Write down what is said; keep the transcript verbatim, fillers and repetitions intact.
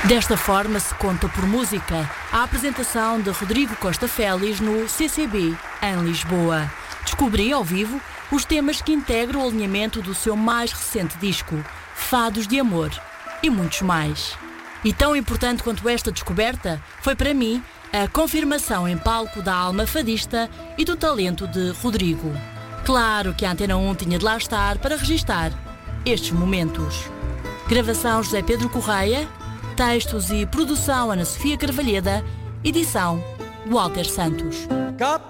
Desta forma se conta por música a apresentação de Rodrigo Costa Félix no C C B, em Lisboa. Descobri ao vivo os temas que integram o alinhamento do seu mais recente disco, Fados de Amor, e muitos mais. E tão importante quanto esta descoberta foi para mim a confirmação em palco da alma fadista e do talento de Rodrigo. Claro que a Antena um tinha de lá estar para registar estes momentos. Gravação José Pedro Correia, textos e produção Ana Sofia Carvalheda, edição Walter Santos.